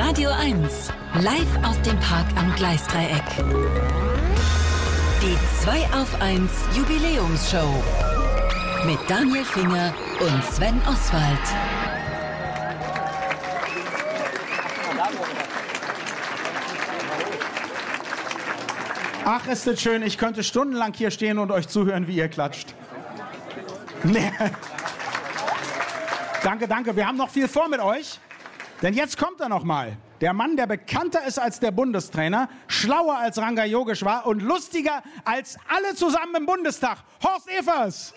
Radio 1, live aus dem Park am Gleisdreieck. Die 2 auf 1 Jubiläumsshow mit Daniel Finger und Sven Oswald. Ach, ist das schön. Ich könnte stundenlang hier stehen und euch zuhören, wie ihr klatscht. Nee. Danke. Wir haben noch viel vor mit euch. Denn jetzt kommt er noch mal. Der Mann, der bekannter ist als der Bundestrainer, schlauer als Ranga Yogeshwar und lustiger als alle zusammen im Bundestag. Horst Evers!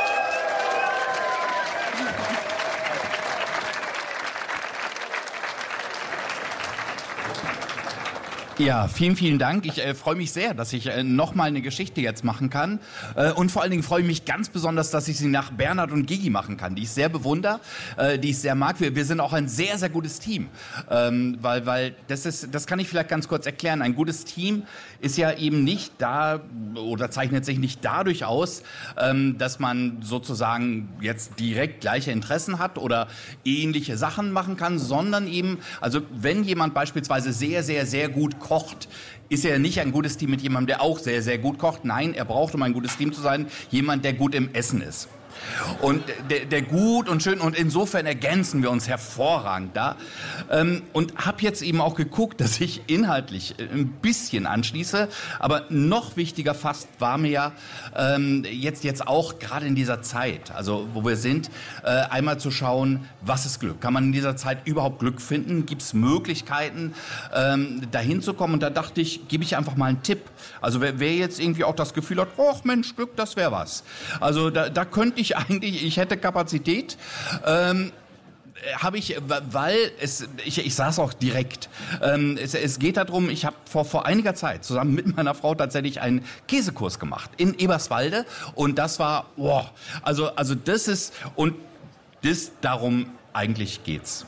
Ja, vielen Dank. Ich freue mich sehr, dass ich nochmal eine Geschichte jetzt machen kann. Und vor allen Dingen freue ich mich ganz besonders, dass ich sie nach Bernhard und Gigi machen kann, die ich sehr bewundere, die ich sehr mag. Wir sind auch ein sehr, sehr gutes Team. Weil das kann ich vielleicht ganz kurz erklären. Ein gutes Team ist ja eben nicht da oder zeichnet sich nicht dadurch aus, dass man sozusagen jetzt direkt gleiche Interessen hat oder ähnliche Sachen machen kann, sondern eben, also wenn jemand beispielsweise sehr, sehr, sehr gut kocht, ist er nicht ein gutes Team mit jemandem, der auch sehr, sehr gut kocht. Nein, er braucht, um ein gutes Team zu sein, jemand, der gut im Essen ist. Und der gut und schön, und insofern ergänzen wir uns hervorragend da. Und habe jetzt eben auch geguckt, dass ich inhaltlich ein bisschen anschließe. Aber noch wichtiger fast war mir ja jetzt auch gerade in dieser Zeit, also wo wir sind, einmal zu schauen, was ist Glück? Kann man in dieser Zeit überhaupt Glück finden? Gibt es Möglichkeiten, dahin zu kommen? Und da dachte ich, gebe ich einfach mal einen Tipp. Also wer jetzt irgendwie auch das Gefühl hat, ach Mensch, Glück, das wäre was. Also da könnte ich eigentlich, ich hätte Kapazität, habe ich, weil ich sage es auch direkt, es geht darum, ich habe vor einiger Zeit zusammen mit meiner Frau tatsächlich einen Käsekurs gemacht in Eberswalde und das war, also das ist, und darum eigentlich geht's.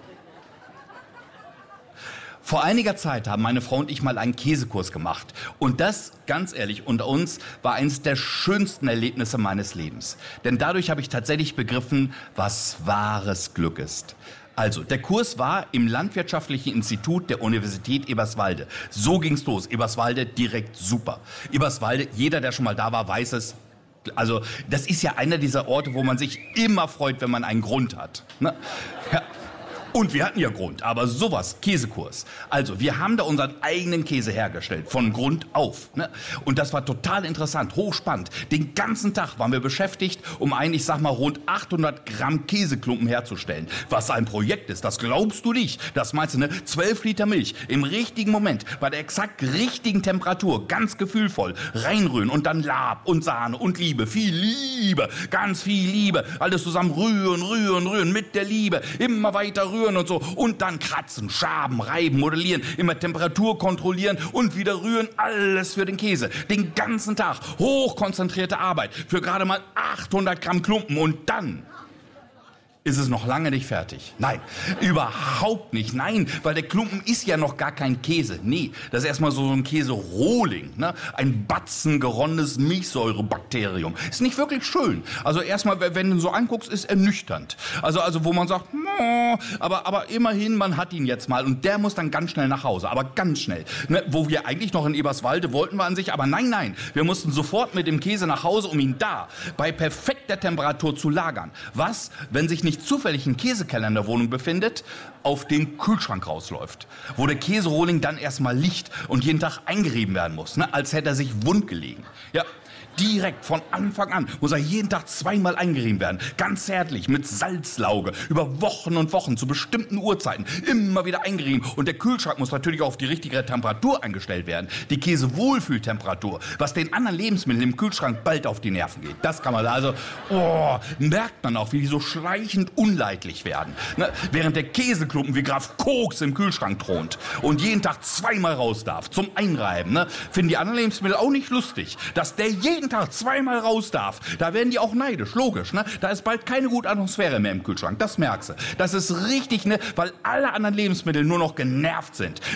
Vor einiger Zeit haben meine Frau und ich mal einen Käsekurs gemacht. Und das, ganz ehrlich, unter uns war eines der schönsten Erlebnisse meines Lebens. Denn dadurch habe ich tatsächlich begriffen, was wahres Glück ist. Also, der Kurs war im Landwirtschaftlichen Institut der Universität Eberswalde. So ging's los. Eberswalde direkt super. Eberswalde, jeder, der schon mal da war, weiß es. Also, das ist ja einer dieser Orte, wo man sich immer freut, wenn man einen Grund hat. Ne? Ja. Und wir hatten ja Grund, aber sowas, Käsekurs. Also, wir haben da unseren eigenen Käse hergestellt, von Grund auf. Ne? Und das war total interessant, hochspannend. Den ganzen Tag waren wir beschäftigt, um ich sag mal, rund 800 Gramm Käseklumpen herzustellen. Was ein Projekt ist, das glaubst du nicht. Das meinst du, ne? 12 Liter Milch im richtigen Moment, bei der exakt richtigen Temperatur, ganz gefühlvoll, reinrühren und dann Lab und Sahne und Liebe, viel Liebe, ganz viel Liebe. Alles zusammen rühren, mit der Liebe, immer weiter rühren und so. Und dann kratzen, schaben, reiben, modellieren, immer Temperatur kontrollieren und wieder rühren. Alles für den Käse. Den ganzen Tag. Hochkonzentrierte Arbeit für gerade mal 800 Gramm Klumpen. Und dann ist es noch lange nicht fertig. Nein, überhaupt nicht. Nein, weil der Klumpen ist ja noch gar kein Käse. Nee, das ist erstmal so ein Käserohling, ne? Ein Batzen geronnenes Milchsäurebakterium. Ist nicht wirklich schön. Also erstmal, wenn du ihn so anguckst, ist ernüchternd. Also wo man sagt, aber immerhin, man hat ihn jetzt mal. Und der muss dann ganz schnell nach Hause. Aber ganz schnell. Ne? Wo wir eigentlich noch in Eberswalde wollten wir an sich, aber nein. Wir mussten sofort mit dem Käse nach Hause, um ihn da bei perfekter Temperatur zu lagern. Was, wenn sich nicht zufällig ein Käsekeller in der Wohnung befindet, auf den Kühlschrank rausläuft. Wo der Käserohling dann erstmal liegt und jeden Tag eingerieben werden muss, ne? Als hätte er sich wund gelegen. Ja. Direkt von Anfang an muss er jeden Tag zweimal eingerieben werden. Ganz zärtlich, mit Salzlauge, über Wochen und Wochen, zu bestimmten Uhrzeiten. Immer wieder eingerieben. Und der Kühlschrank muss natürlich auf die richtige Temperatur eingestellt werden. Die Käsewohlfühltemperatur. Was den anderen Lebensmitteln im Kühlschrank bald auf die Nerven geht. Das kann man also, merkt man auch, wie die so schleichend unleidlich werden. Ne? Während der Käseklumpen wie Graf Koks im Kühlschrank thront. Und jeden Tag zweimal raus darf, zum Einreiben. Ne? Finden die anderen Lebensmittel auch nicht lustig, dass der jeden Tag zweimal raus darf. Da werden die auch neidisch, logisch. Ne? Da ist bald keine gute Atmosphäre mehr im Kühlschrank. Das merkst du. Das ist richtig, ne? Weil alle anderen Lebensmittel nur noch genervt sind.